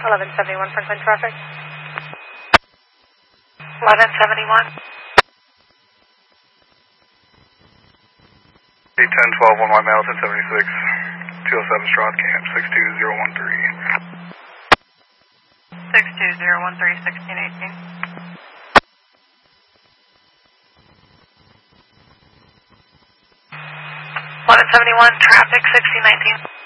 1171 Franklin traffic. 1171. 81012 1 mile 1076 207 Stroth Camp 62013. 62013 1618. 1171 traffic 1619.